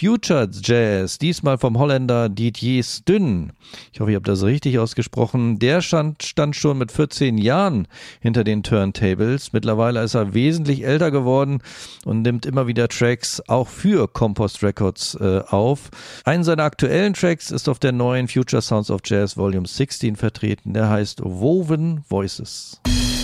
Future Jazz, diesmal vom Holländer Didier Styn. Ich hoffe, ich habe das richtig ausgesprochen. Der stand schon mit 14 Jahren hinter den Turntables. Mittlerweile ist er wesentlich älter geworden und nimmt immer wieder Tracks auch für Compost Records auf. Einen seiner aktuellen Tracks ist auf der neuen Future Sounds of Jazz Volume 16 vertreten. Der heißt Woven Voices.